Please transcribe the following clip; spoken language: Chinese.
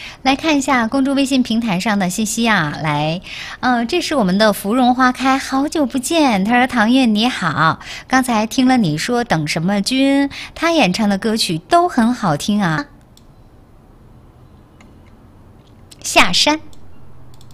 来看一下公众微信平台上的信息啊，来，这是我们的芙蓉花开，好久不见。他说：“唐韵你好，刚才听了你说等什么君，他演唱的歌曲都很好听啊。”下山。